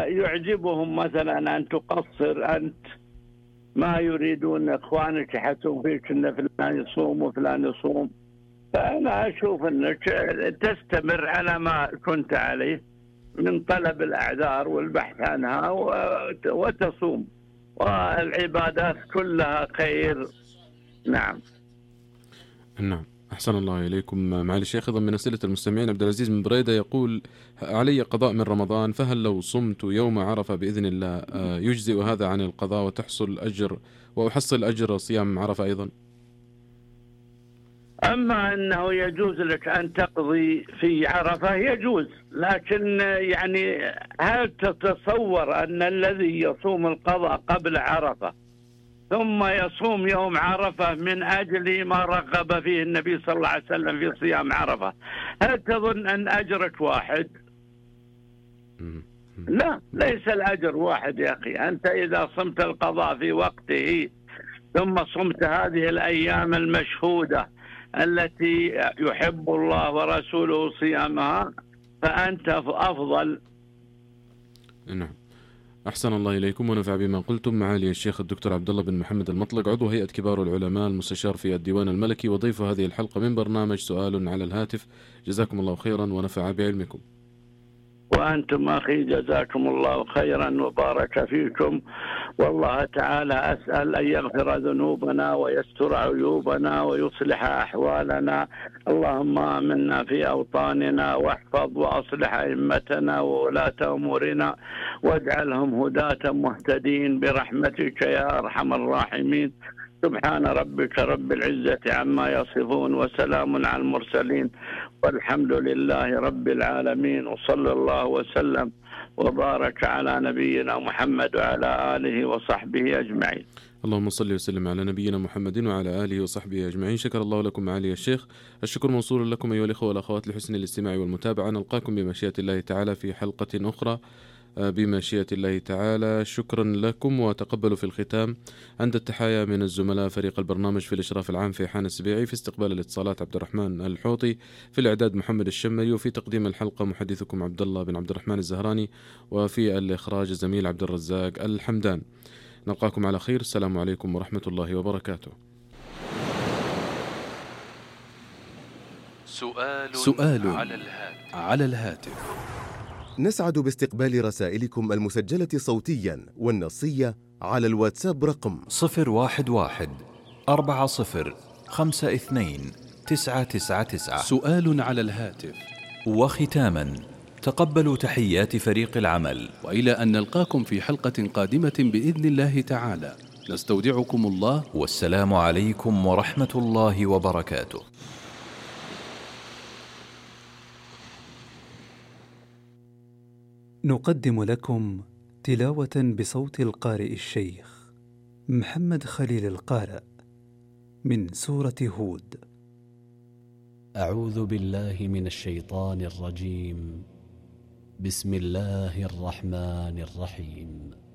يعجبهم مثلا أن تقصر أنت، ما يريدون إخوانك يحسون فيك أن فلان يصوم وفلان يصوم. فأنا أشوف أنك تستمر على ما كنت عليه من طلب الأعذار والبحث عنها وتصوم، والعبادات كلها خير. نعم. نعم، أحسن الله إليكم. معالي الشيخ، أيضا من أسئلة المستمعين عبد العزيز من بريدة يقول: علي قضاء من رمضان، فهل لو صمت يوم عرفة بإذن الله يجزئ هذا عن القضاء وتحصل أجر وأحصل أجر صيام عرفة أيضا؟ أما أنه يجوز لك أن تقضي في عرفة يجوز، لكن يعني هل تتصور أن الذي يصوم القضاء قبل عرفة ثم يصوم يوم عرفة من أجل ما رغب فيه النبي صلى الله عليه وسلم في صيام عرفة، هل تظن أن أجرك واحد؟ لا، ليس الأجر واحد يا أخي. أنت إذا صمت القضاء في وقته ثم صمت هذه الأيام المشهودة التي يحب الله ورسوله صيامها فأنت أفضل. نعم، أحسن الله إليكم ونفع بما قلتم. معالي الشيخ الدكتور عبد الله بن محمد المطلق، عضو هيئة كبار العلماء، المستشار في الديوان الملكي، وضيف هذه الحلقة من برنامج سؤال على الهاتف، جزاكم الله خيرا ونفع بعلمكم. وأنتم أخي جزاكم الله خيرا وبارك فيكم، والله تعالى أسأل أن يغفر ذنوبنا ويستر عيوبنا ويصلح أحوالنا. اللهم آمنا في أوطاننا واحفظ وأصلح أئمتنا وولاة أمورنا واجعلهم هداة مهتدين برحمتك يا أرحم الراحمين. سبحان ربك رب العزة عما يصفون وسلام على المرسلين والحمد لله رب العالمين، وصلى الله وسلم وبارك على نبينا محمد وعلى آله وصحبه أجمعين. اللهم صل وسلم على نبينا محمد وعلى آله وصحبه أجمعين. شكر الله لكم معالي الشيخ. الشكر موصول لكم أيها الإخوة والأخوات لحسن الاستماع والمتابعة. نلقاكم بمشيئة الله تعالى في حلقة أخرى بمشيئة الله تعالى. شكرا لكم، وتقبلوا في الختام عند التحايا من الزملاء فريق البرنامج في الإشراف العام فيحان السبيعي، في استقبال الاتصالات عبد الرحمن الحوطي، في الإعداد محمد الشمري، وفي تقديم الحلقة محدثكم عبد الله بن عبد الرحمن الزهراني، وفي الإخراج الزميل عبد الرزاق الحمدان. نلقاكم على خير. السلام عليكم ورحمة الله وبركاته. سؤال على الهاتف. نسعد باستقبال رسائلكم المسجلة صوتيا والنصية على الواتساب رقم 011-40-52-999. سؤال على الهاتف. وختاما، تقبلوا تحيات فريق العمل، وإلى أن نلقاكم في حلقة قادمة بإذن الله تعالى، نستودعكم الله، والسلام عليكم ورحمة الله وبركاته. نقدم لكم تلاوة بصوت القارئ الشيخ محمد خليل القارئ من سورة هود. أعوذ بالله من الشيطان الرجيم. بسم الله الرحمن الرحيم.